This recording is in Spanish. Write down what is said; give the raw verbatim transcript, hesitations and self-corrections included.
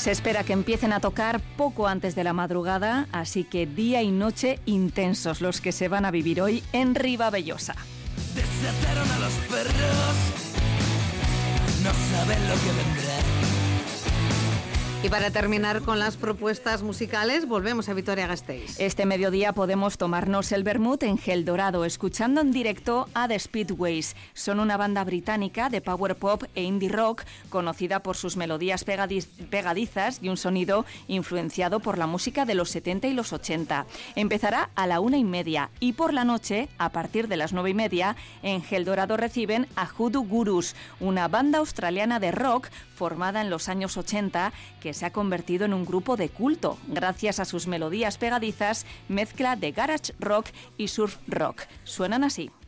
Se espera que empiecen a tocar poco antes de la madrugada, así que día y noche intensos los que se van a vivir hoy en Ribavellosa. Desataron a los perros, no saben lo que vendrá. Y para terminar con las propuestas musicales, volvemos a Vitoria-Gasteiz. Este mediodía podemos tomarnos el vermut en Gel Dorado, escuchando en directo a The Speedways. Son una banda británica de power pop e indie rock, conocida por sus melodías pegadiz- pegadizas y un sonido influenciado por la música de los setenta y los ochenta. Empezará a la una y media y por la noche, a partir de las nueve y media, en Gel Dorado reciben a Hoodoo Gurus, una banda australiana de rock formada en los años ochenta que se ha convertido en un grupo de culto gracias a sus melodías pegadizas, mezcla de garage rock y surf rock. Suenan así.